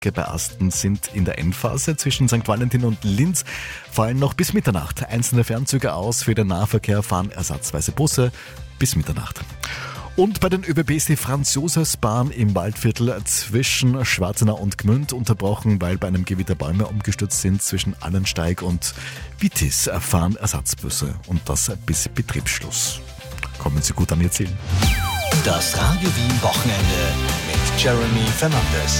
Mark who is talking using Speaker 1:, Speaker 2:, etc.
Speaker 1: bei Asten sind in der Endphase. Zwischen St. Valentin und Linz fallen noch bis Mitternacht einzelne Fernzüge aus. Für den Nahverkehr fahren ersatzweise Busse bis Mitternacht. Und bei den ÖBB ist die Franz-Josefs-Bahn im Waldviertel zwischen Schwarzenau und Gmünd unterbrochen, weil bei einem Gewitter Bäume umgestürzt sind. Zwischen Allensteig und Wittis fahren Ersatzbusse und das bis Betriebsschluss. Kommen Sie gut an Ihr Ziel.
Speaker 2: Das Radio Wien Wochenende mit Jeremy Fernandes.